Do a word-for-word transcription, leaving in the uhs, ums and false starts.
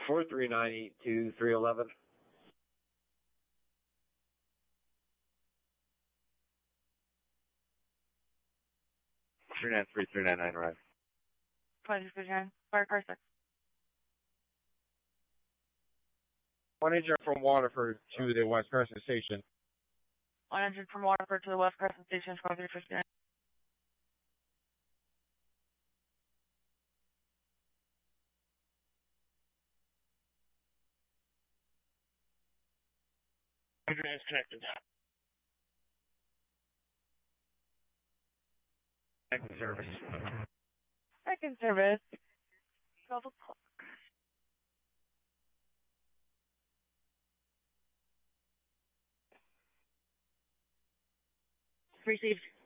four three nine eight two three eleven. three nine three three nine nine, right. twenty fifty-nine. Fire car six. One engine from Waterford to the West Crescent Station. One engine from Waterford to the West Crescent Station, twenty-three fifty-nine. Engine is connected. Second service. Second service. twelve o'clock. Received.